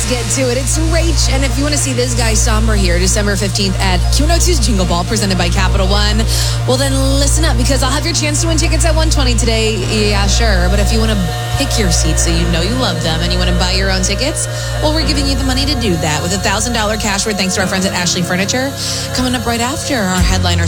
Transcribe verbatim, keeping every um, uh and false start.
get to it. It's Rach, and if you want to see this guy somber here, December fifteenth at Q one oh two's Jingle Ball, presented by Capital One, well then listen up, because I'll have your chance to win tickets at one twenty today. Yeah, sure, but if you want to pick your seats so you know you love them and you want to buy your own tickets, well, we're giving you the money to do that with a one thousand dollars cash reward thanks to our friends at Ashley Furniture. Coming up right after our headliner